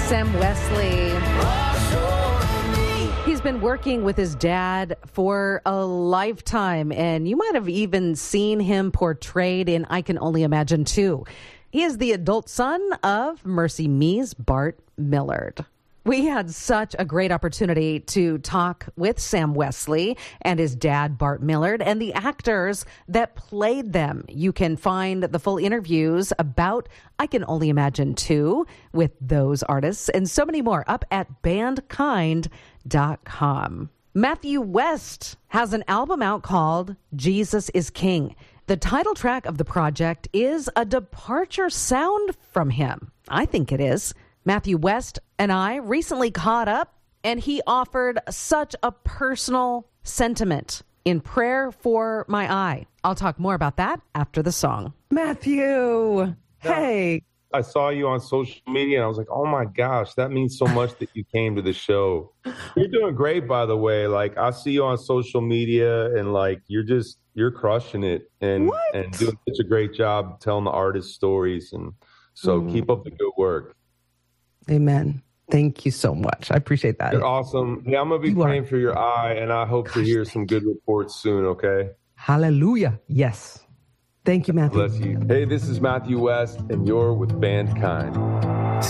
Sam Wesley. He's been working with his dad for a lifetime, and you might have even seen him portrayed in I Can Only Imagine 2. He is the adult son of Mercy Me's Bart Millard. We had such a great opportunity to talk with Sam Wesley and his dad, Bart Millard, and the actors that played them. You can find the full interviews about I Can Only Imagine 2 with those artists and so many more up at bandkind.com. Matthew West has an album out called Jesus is King. The title track of the project is a departure sound from him. I think it is. Matthew West and I recently caught up, and he offered such a personal sentiment in Prayer for My Eye. I'll talk more about that after the song. Matthew, hey. I saw you on social media, and I was like, oh, my gosh, that means so much that you came to the show. You're doing great, by the way. Like, I see you on social media, and, like, you're crushing it and doing such a great job telling the artist stories. And so keep up the good work. Amen. Thank you so much. I appreciate that. You're awesome. Yeah, I'm going to be praying for your eye, and I hope to hear some good reports soon, okay? Hallelujah. Yes. Thank you, Matthew. Bless you. Hey, this is Matthew West, and you're with Bandkind.